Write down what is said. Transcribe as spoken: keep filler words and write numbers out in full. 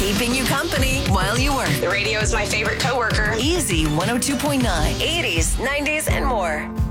keeping you company while you work. The radio is my favorite coworker. Easy one oh two point nine, eighties, nineties, and more.